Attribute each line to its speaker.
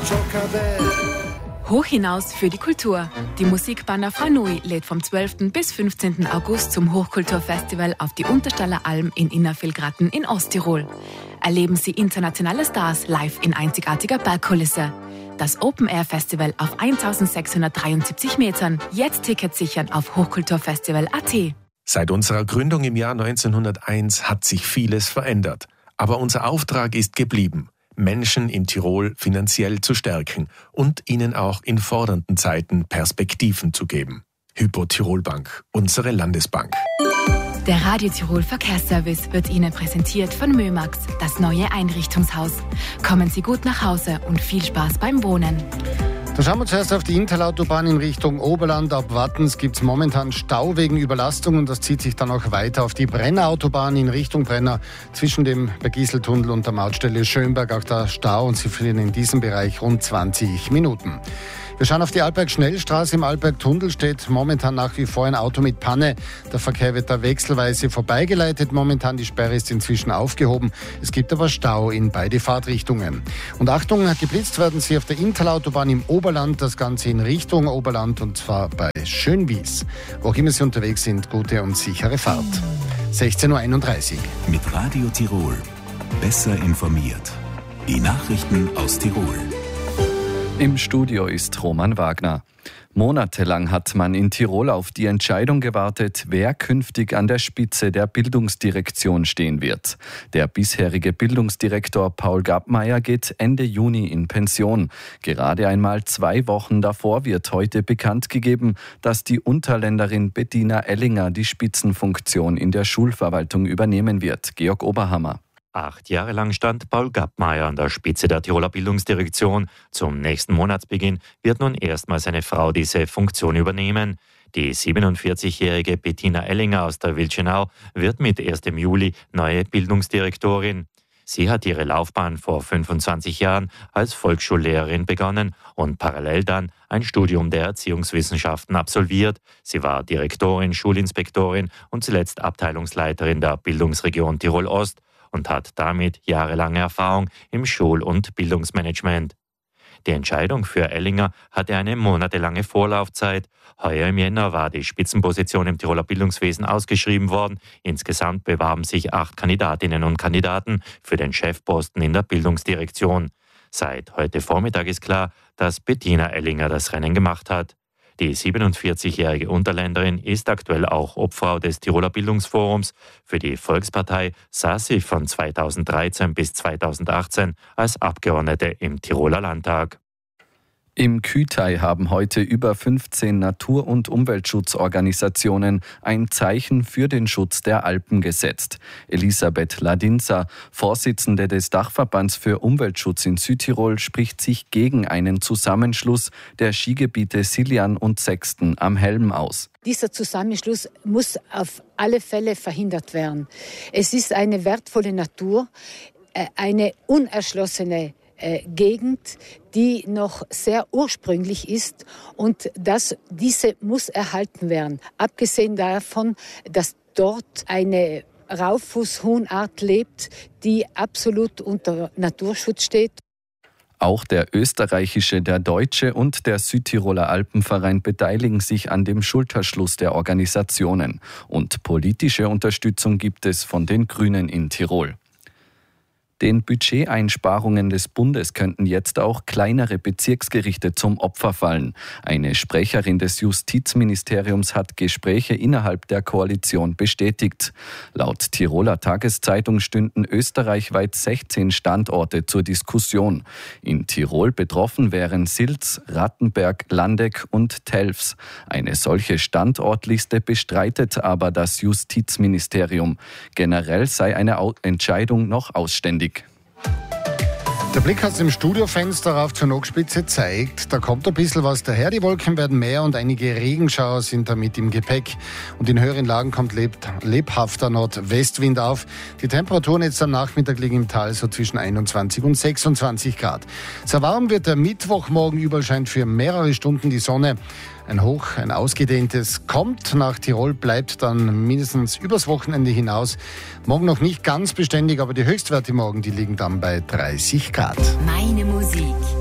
Speaker 1: Hoch hinaus für die Kultur. Die Musikband Franui lädt vom 12. bis 15. August zum Hochkulturfestival auf die Unterstaller Alm in Innervillgratten in Osttirol. Erleben Sie internationale Stars live in einzigartiger Bergkulisse. Das Open-Air-Festival auf 1673 Metern. Jetzt Tickets sichern auf hochkulturfestival.at.
Speaker 2: Seit unserer Gründung im Jahr 1901 hat sich vieles verändert. Aber unser Auftrag ist geblieben: Menschen in Tirol finanziell zu stärken und ihnen auch in fordernden Zeiten Perspektiven zu geben. Hypo Tirol Bank, unsere Landesbank.
Speaker 1: Der Radio Tirol Verkehrsservice wird Ihnen präsentiert von Mömax, das neue Einrichtungshaus. Kommen Sie gut nach Hause und viel Spaß beim Wohnen.
Speaker 3: Da schauen wir zuerst auf die Intalautobahn in Richtung Oberland. Ab Wattens gibt es momentan Stau wegen Überlastung und das zieht sich dann auch weiter auf die Brennerautobahn in Richtung Brenner zwischen dem Bergiseltunnel und der Mautstelle Schönberg. Auch da Stau und Sie verlieren in diesem Bereich rund 20 Minuten. Wir schauen auf die Arlberg-Schnellstraße. Im Arlberg-Tunnel steht momentan nach wie vor ein Auto mit Panne. Der Verkehr wird da wechselweise vorbeigeleitet. Momentan die Sperre ist inzwischen aufgehoben. Es gibt aber Stau in beide Fahrtrichtungen. Und Achtung, geblitzt werden Sie auf der Intalautobahn im Oberland. Das Ganze in Richtung Oberland und zwar bei Schönwies. Wo auch immer Sie unterwegs sind, gute und sichere Fahrt. 16.31 Uhr.
Speaker 4: Mit Radio Tirol. Besser informiert. Die Nachrichten aus Tirol.
Speaker 5: Im Studio ist Roman Wagner. Monatelang hat man in Tirol auf die Entscheidung gewartet, wer künftig an der Spitze der Bildungsdirektion stehen wird. Der bisherige Bildungsdirektor Paul Gappmeier geht Ende Juni in Pension. Gerade einmal 2 Wochen davor wird heute bekannt gegeben, dass die Unterländerin Bettina Ellinger die Spitzenfunktion in der Schulverwaltung übernehmen wird. Georg Oberhammer.
Speaker 6: 8 Jahre lang stand Paul Gappmeier an der Spitze der Tiroler Bildungsdirektion. Zum nächsten Monatsbeginn wird nun erstmals seine Frau diese Funktion übernehmen. Die 47-jährige Bettina Ellinger aus der Wilchenau wird mit 1. Juli neue Bildungsdirektorin. Sie hat ihre Laufbahn vor 25 Jahren als Volksschullehrerin begonnen und parallel dann ein Studium der Erziehungswissenschaften absolviert. Sie war Direktorin, Schulinspektorin und zuletzt Abteilungsleiterin der Bildungsregion Tirol Ost und hat damit jahrelange Erfahrung im Schul- und Bildungsmanagement. Die Entscheidung für Ellinger hatte eine monatelange Vorlaufzeit. Heuer im Jänner war die Spitzenposition im Tiroler Bildungswesen ausgeschrieben worden. Insgesamt bewarben sich 8 Kandidatinnen und Kandidaten für den Chefposten in der Bildungsdirektion. Seit heute Vormittag ist klar, dass Bettina Ellinger das Rennen gemacht hat. Die 47-jährige Unterländerin ist aktuell auch Obfrau des Tiroler Bildungsforums. Für die Volkspartei saß sie von 2013 bis 2018 als Abgeordnete im Tiroler Landtag.
Speaker 5: Im Kütai haben heute über 15 Natur- und Umweltschutzorganisationen ein Zeichen für den Schutz der Alpen gesetzt. Elisabeth Ladinsa, Vorsitzende des Dachverbands für Umweltschutz in Südtirol, spricht sich gegen einen Zusammenschluss der Skigebiete Siljan und Sexten am Helm aus.
Speaker 7: Dieser Zusammenschluss muss auf alle Fälle verhindert werden. Es ist eine wertvolle Natur, eine unerschlossene Gegend, die noch sehr ursprünglich ist und diese muss erhalten werden. Abgesehen davon, dass dort eine Raufußhuhnart lebt, die absolut unter Naturschutz steht.
Speaker 5: Auch der österreichische, der deutsche und der Südtiroler Alpenverein beteiligen sich an dem Schulterschluss der Organisationen. Und politische Unterstützung gibt es von den Grünen in Tirol. Den Budgeteinsparungen des Bundes könnten jetzt auch kleinere Bezirksgerichte zum Opfer fallen. Eine Sprecherin des Justizministeriums hat Gespräche innerhalb der Koalition bestätigt. Laut Tiroler Tageszeitung stünden österreichweit 16 Standorte zur Diskussion. In Tirol betroffen wären Silz, Rattenberg, Landeck und Telfs. Eine solche Standortliste bestreitet aber das Justizministerium. Generell sei eine Entscheidung noch ausständig.
Speaker 3: Der Blick aus dem Studiofenster auf zur Nogspitze zeigt, da kommt ein bisschen was daher. Die Wolken werden mehr und einige Regenschauer sind damit im Gepäck. Und in höheren Lagen kommt lebhafter Nordwestwind auf. Die Temperaturen jetzt am Nachmittag liegen im Tal so zwischen 21 und 26 Grad. Sehr warm wird der Mittwochmorgen, überall scheint für mehrere Stunden die Sonne. Ein Hoch, ein ausgedehntes, kommt nach Tirol, bleibt dann mindestens übers Wochenende hinaus. Morgen noch nicht ganz beständig, aber die Höchstwerte morgen, die liegen dann bei 30 Grad.
Speaker 1: Meine Musik.